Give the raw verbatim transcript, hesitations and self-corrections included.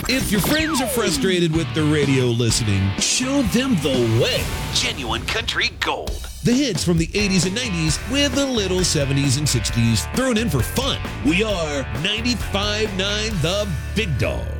If your friends are frustrated with the radio listening, show them the way. Genuine country gold. The hits from the eighties and nineties with a little seventies and sixties thrown in for fun. We are ninety-five point nine The Big Dog.